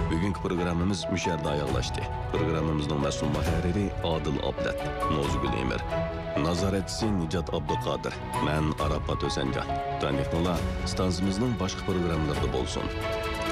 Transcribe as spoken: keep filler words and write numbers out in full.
Bugünkü programımız müşerda ayaqlaşdı. Programımızın məsul müharriri Adil Ablat, Nozgül Emir. Nazaretçisi Nicat Abduqadir. Mən Arafat Özəncan. Tanıqlılar stansımızın başqa proqramlarında bolsun.